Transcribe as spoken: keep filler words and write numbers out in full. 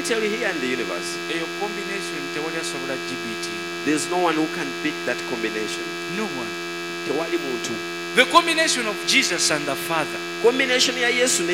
me tell you, here in the universe, eyo combination tewali asobola G B T. there's no one who can beat that combination. No one. Tewali muntu. The combination of Jesus and the Father. Combination ya Yesu ne